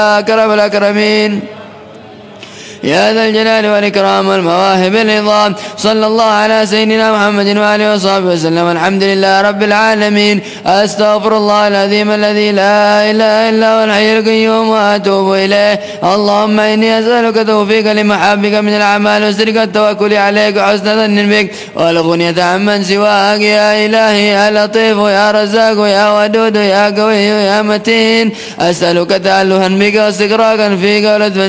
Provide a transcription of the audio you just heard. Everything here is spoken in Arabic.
أكرم الأكرمين يا ذا الجلال والإكرام والمواهب العظام. صلى الله على سيدنا محمد وآله وصحبه وسلم. الحمد لله رب العالمين. أستغفر الله العظيم الذي لا إله إلا هو الحي القيوم وأتوب إليه. اللهم إني أسألك توفيق لمحبك من الأعمال وصدق التوكل عليك وحسن ظن بك والغنية عمن سواك يا إلهي يا لطيف يا رزاق يا ودود يا قوي يا متين. أسألك تألها بك واستقراقا فيك ولطفا